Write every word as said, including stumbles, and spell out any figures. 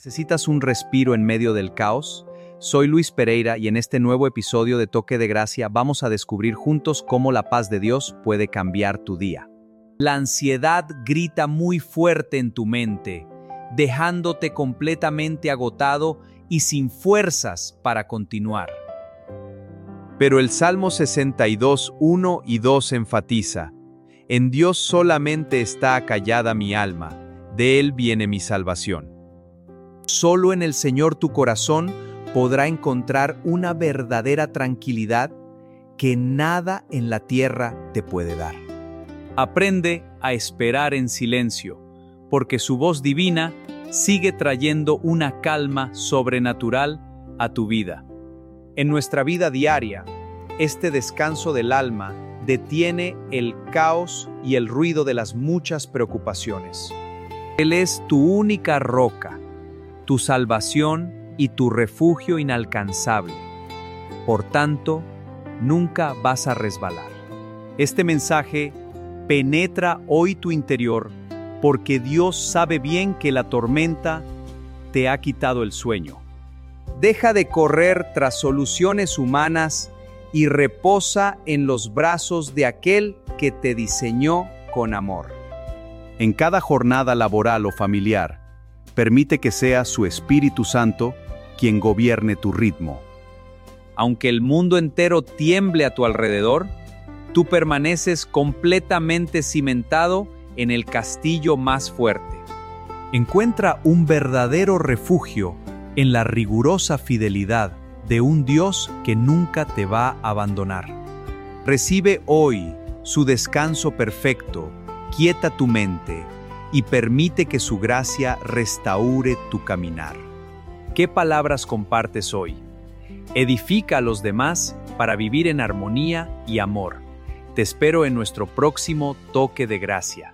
¿Necesitas un respiro en medio del caos? Soy Luis Pereira y en este nuevo episodio de Toque de Gracia vamos a descubrir juntos cómo la paz de Dios puede cambiar tu día. La ansiedad grita muy fuerte en tu mente, dejándote completamente agotado y sin fuerzas para continuar. Pero el Salmo sesenta y dos, uno y dos enfatiza: en Dios solamente está acallada mi alma, de Él viene mi salvación. Solo en el Señor tu corazón podrá encontrar una verdadera tranquilidad que nada en la tierra te puede dar. Aprende a esperar en silencio, porque su voz divina sigue trayendo una calma sobrenatural a tu vida. En nuestra vida diaria, este descanso del alma detiene el caos y el ruido de las muchas preocupaciones. Él es tu única roca, tu salvación y tu refugio inalcanzable. Por tanto, nunca vas a resbalar. Este mensaje penetra hoy tu interior porque Dios sabe bien que la tormenta te ha quitado el sueño. Deja de correr tras soluciones humanas y reposa en los brazos de aquel que te diseñó con amor. En cada jornada laboral o familiar, permite que sea su Espíritu Santo quien gobierne tu ritmo. Aunque el mundo entero tiemble a tu alrededor, tú permaneces completamente cimentado en el castillo más fuerte. Encuentra un verdadero refugio en la rigurosa fidelidad de un Dios que nunca te va a abandonar. Recibe hoy su descanso perfecto, quieta tu mente y permite que su gracia restaure tu caminar. ¿Qué palabras compartes hoy? Edifica a los demás para vivir en armonía y amor. Te espero en nuestro próximo Toque de Gracia.